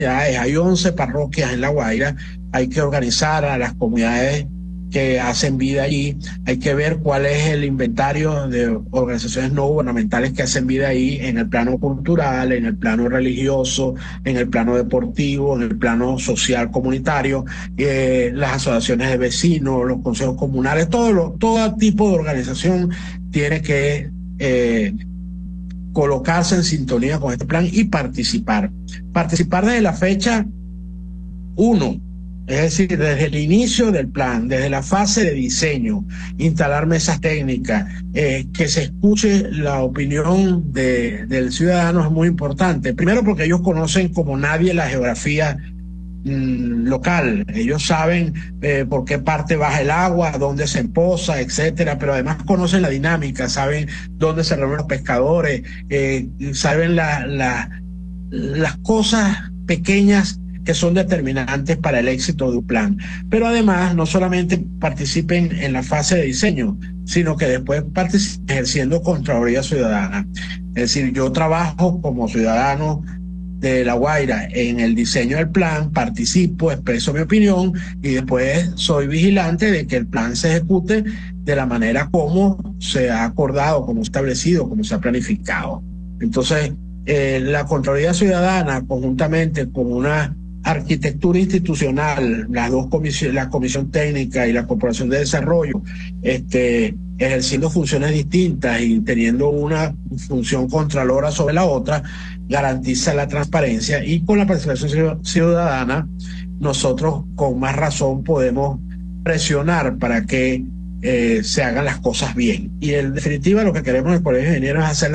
hay 11 parroquias en La Guaira, hay que organizar a las comunidades que hacen vida allí, hay que ver cuál es el inventario de organizaciones no gubernamentales que hacen vida ahí en el plano cultural, en el plano religioso, en el plano deportivo, en el plano social comunitario, las asociaciones de vecinos, los consejos comunales, todo tipo de organización tiene que colocarse en sintonía con este plan y participar. Participar desde la fecha 1, es decir, desde el inicio del plan, desde la fase de diseño, instalar mesas técnicas, que se escuche la opinión del ciudadano es muy importante. Primero porque ellos conocen como nadie la geografía local. Ellos saben por qué parte baja el agua, dónde se empoza, etcétera, pero además conocen la dinámica, saben dónde se reúnen los pescadores, saben las cosas pequeñas que son determinantes para el éxito de un plan. Pero además no solamente participen en la fase de diseño, sino que después participen ejerciendo Contraloría Ciudadana. Es decir, yo trabajo como ciudadano de La Guaira en el diseño del plan, participo, expreso mi opinión y después soy vigilante de que el plan se ejecute de la manera como se ha acordado, como establecido, como se ha planificado. Entonces, la Contraloría Ciudadana, conjuntamente con una arquitectura institucional, las dos comisiones, la Comisión Técnica y la Corporación de Desarrollo, ejerciendo funciones distintas y teniendo una función contralora sobre la otra, garantiza la transparencia, y con la participación ciudadana nosotros con más razón podemos presionar para que se hagan las cosas bien. Y en definitiva lo que queremos en el Colegio de Ingenieros es hacer